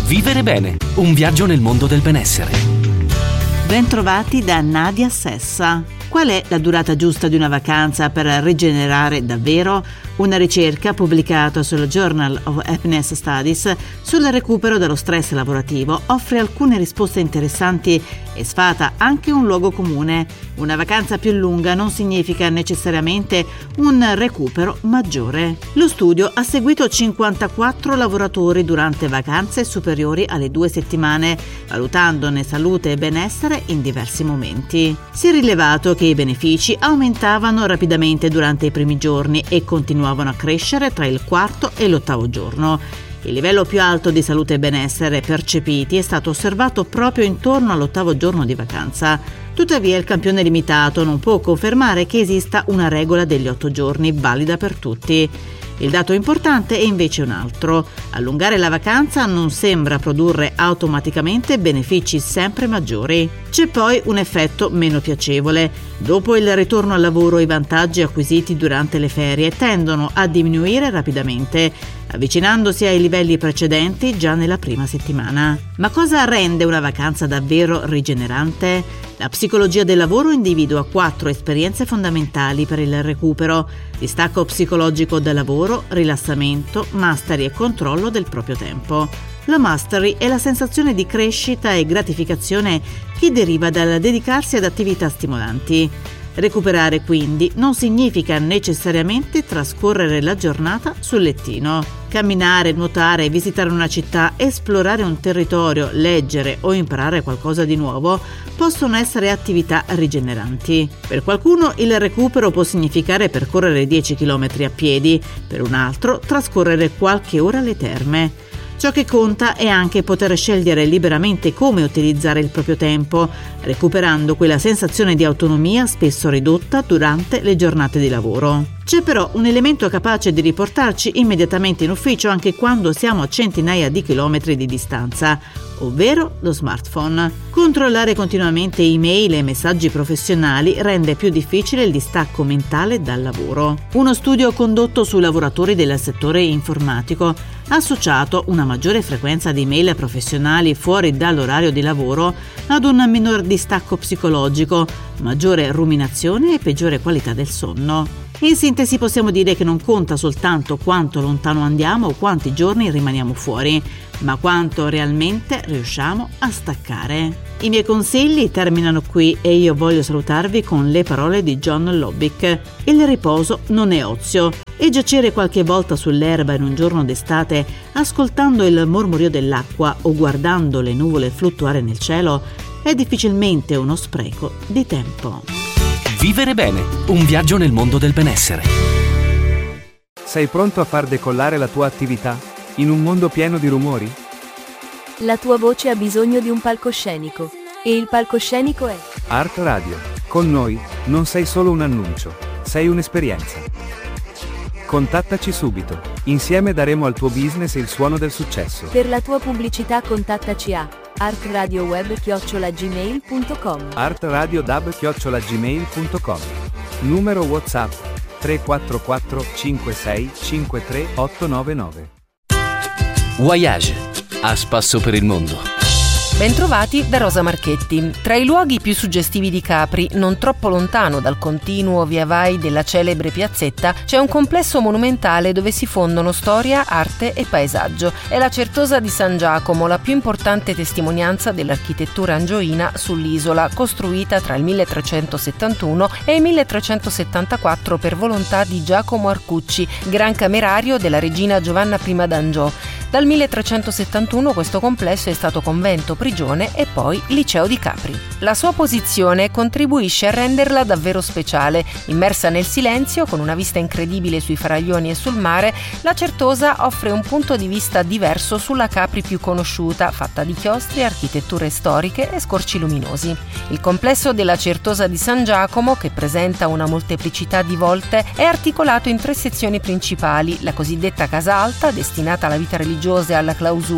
Vivere bene, un viaggio nel mondo del benessere. Bentrovati da Nadia Sessa. Qual è la durata giusta di una vacanza per rigenerare davvero? Una ricerca pubblicata sul Journal of Happiness Studies sul recupero dallo stress lavorativo offre alcune risposte interessanti e sfata anche un luogo comune. Una vacanza più lunga non significa necessariamente un recupero maggiore. Lo studio ha seguito 54 lavoratori durante vacanze superiori alle 2 settimane, valutandone salute e benessere in diversi momenti. Si è rilevato che i benefici aumentavano rapidamente durante i primi giorni e continuavano a crescere tra il 4° e l'8° giorno. Il livello più alto di salute e benessere percepiti è stato osservato proprio intorno all'8° giorno di vacanza. Tuttavia il campione limitato non può confermare che esista una regola degli 8 giorni valida per tutti. Il dato importante è invece un altro. Allungare la vacanza non sembra produrre automaticamente benefici sempre maggiori. C'è poi un effetto meno piacevole. Dopo il ritorno al lavoro, i vantaggi acquisiti durante le ferie tendono a diminuire rapidamente, avvicinandosi ai livelli precedenti già nella prima settimana. Ma cosa rende una vacanza davvero rigenerante? La psicologia del lavoro individua 4 esperienze fondamentali per il recupero: distacco psicologico dal lavoro, rilassamento, mastery e controllo del proprio tempo. La mastery è la sensazione di crescita e gratificazione che deriva dal dedicarsi ad attività stimolanti. Recuperare quindi non significa necessariamente trascorrere la giornata sul lettino. Camminare, nuotare, visitare una città, esplorare un territorio, leggere o imparare qualcosa di nuovo possono essere attività rigeneranti. Per qualcuno il recupero può significare percorrere 10 km a piedi, per un altro trascorrere qualche ora alle terme. Ciò che conta è anche poter scegliere liberamente come utilizzare il proprio tempo, recuperando quella sensazione di autonomia spesso ridotta durante le giornate di lavoro. C'è però un elemento capace di riportarci immediatamente in ufficio anche quando siamo a centinaia di chilometri di distanza, ovvero lo smartphone. Controllare continuamente email e messaggi professionali rende più difficile il distacco mentale dal lavoro. Uno studio condotto su lavoratori del settore informatico ha associato una maggiore frequenza di email professionali fuori dall'orario di lavoro ad un minor distacco psicologico, maggiore ruminazione e peggiore qualità del sonno. In sintesi possiamo dire che non conta soltanto quanto lontano andiamo o quanti giorni rimaniamo fuori, ma quanto realmente riusciamo a staccare. I miei consigli terminano qui e io voglio salutarvi con le parole di John Lobbick. Il riposo non è ozio e giacere qualche volta sull'erba in un giorno d'estate, ascoltando il mormorio dell'acqua o guardando le nuvole fluttuare nel cielo, è difficilmente uno spreco di tempo. Vivere bene, un viaggio nel mondo del benessere. Sei pronto a far decollare la tua attività in un mondo pieno di rumori? La tua voce ha bisogno di un palcoscenico e il palcoscenico è Art Radio. Con noi non sei solo un annuncio, sei un'esperienza. Contattaci subito. Insieme daremo al tuo business il suono del successo. Per la tua pubblicità contattaci a artradioweb@gmail.com. artradiodab@gmail.com. Numero WhatsApp 344 56 53 899. Voyage, a spasso per il mondo. Bentrovati da Rosa Marchetti. Tra i luoghi più suggestivi di Capri, non troppo lontano dal continuo via vai della celebre piazzetta, c'è un complesso monumentale dove si fondono storia, arte e paesaggio. È la Certosa di San Giacomo, la più importante testimonianza dell'architettura angioina sull'isola, costruita tra il 1371 e il 1374 per volontà di Giacomo Arcucci, gran camerario della regina Giovanna I d'Angiò. Dal 1371 questo complesso è stato convento, prigione e poi liceo di Capri. La sua posizione contribuisce a renderla davvero speciale. Immersa nel silenzio, con una vista incredibile sui faraglioni e sul mare, la Certosa offre un punto di vista diverso sulla Capri più conosciuta, fatta di chiostri, architetture storiche e scorci luminosi. Il complesso della Certosa di San Giacomo, che presenta una molteplicità di volte, è articolato in 3 sezioni principali: la cosiddetta Casa Alta, destinata alla vita religiosa e alla clausura,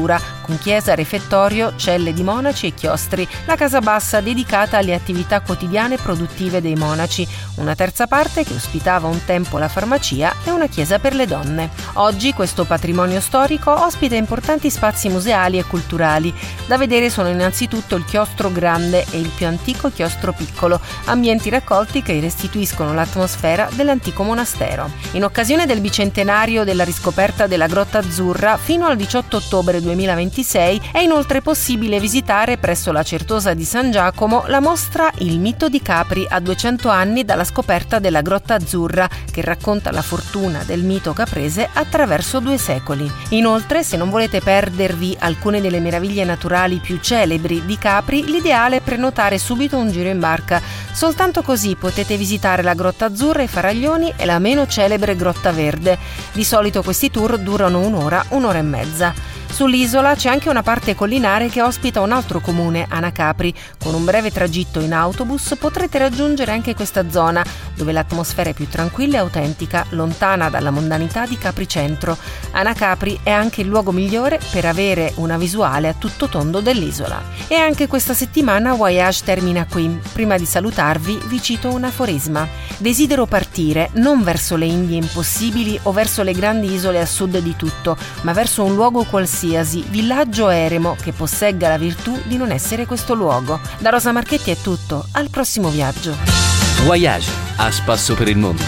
con chiesa, refettorio, celle di monaci e chiostri, la casa bassa dedicata alle attività quotidiane produttive dei monaci, una terza parte che ospitava un tempo la farmacia e una chiesa per le donne. Oggi questo patrimonio storico ospita importanti spazi museali e culturali. Da vedere sono innanzitutto il chiostro grande e il più antico chiostro piccolo, ambienti raccolti che restituiscono l'atmosfera dell'antico monastero. In occasione del bicentenario della riscoperta della Grotta Azzurra, fino al 18 ottobre 2026 è inoltre possibile visitare presso la Certosa di San Giacomo la mostra Il mito di Capri a 200 anni dalla scoperta della Grotta Azzurra, che racconta la fortuna del mito caprese attraverso 2 secoli. Inoltre, se non volete perdervi alcune delle meraviglie naturali più celebri di Capri, l'ideale è prenotare subito un giro in barca. Soltanto così potete visitare la Grotta Azzurra, i Faraglioni e la meno celebre Grotta Verde. Di solito questi tour durano un'ora e mezza. Sull'isola c'è anche una parte collinare che ospita un altro comune, Anacapri. Con un breve tragitto in autobus potrete raggiungere anche questa zona, dove l'atmosfera è più tranquilla e autentica, lontana dalla mondanità di Capri Centro. Anacapri è anche il luogo migliore per avere una visuale a tutto tondo dell'isola. E anche questa settimana Voyage termina qui. Prima di salutarvi vi cito un aforisma. Desidero partire non verso le Indie impossibili o verso le grandi isole a sud di tutto, ma verso un luogo qualsiasi, villaggio o eremo che possegga la virtù di non essere questo luogo. Da Rosa Marchetti è tutto, al prossimo viaggio. Voyage, a spasso per il mondo.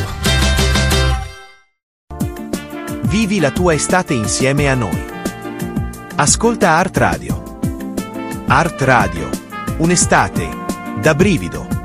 Vivi la tua estate insieme a noi. Ascolta Art Radio. Art Radio, un'estate da brivido.